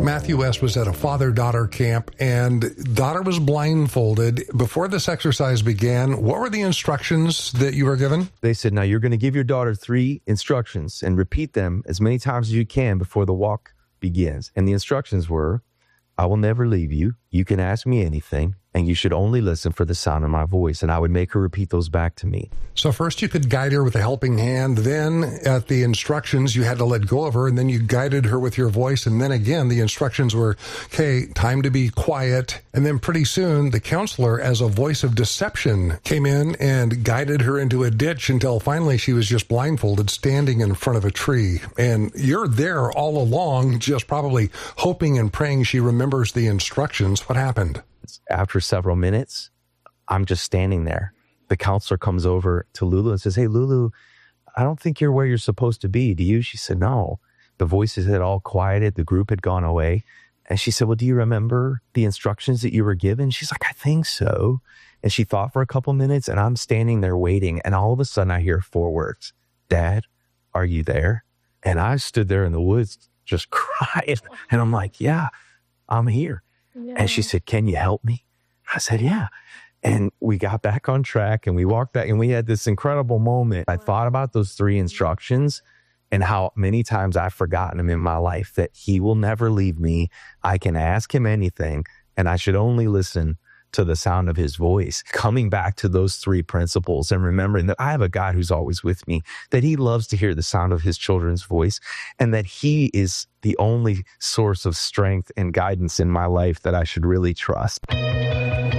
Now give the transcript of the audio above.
Matthew West was at a father-daughter camp, and daughter was blindfolded. Before this exercise began, what were the instructions that you were given? They said, now you're going to give your daughter 3 instructions and repeat them as many times as you can before the walk begins. And the instructions were, I will never leave you. You can ask me anything, and you should only listen for the sound of my voice. And I would make her repeat those back to me. So first you could guide her with a helping hand. Then at the instructions, you had to let go of her, and then you guided her with your voice. And then again, the instructions were, okay, time to be quiet. And then pretty soon, the counselor, as a voice of deception, came in and guided her into a ditch until finally she was just blindfolded, standing in front of a tree. And you're there all along, just probably hoping and praying she remembers the instructions. What happened? After several minutes, I'm just standing there. The counselor comes over to Lulu and says, hey, Lulu, I don't think you're where you're supposed to be. Do you? She said, no. The voices had all quieted. The group had gone away. And she said, well, do you remember the instructions that you were given? She's like, I think so. And she thought for a couple minutes, and I'm standing there waiting. And all of a sudden I hear 4 words, Dad, are you there? And I stood there in the woods just crying. And I'm like, yeah, I'm here. Yeah. And she said, can you help me? I said, yeah. And we got back on track and we walked back and we had this incredible moment. I thought about those 3 instructions and how many times I've forgotten them in my life, that he will never leave me. I can ask him anything and I should only listen to the sound of his voice. Coming back to those 3 principles and remembering that I have a God who's always with me, that he loves to hear the sound of his children's voice, and that he is the only source of strength and guidance in my life that I should really trust.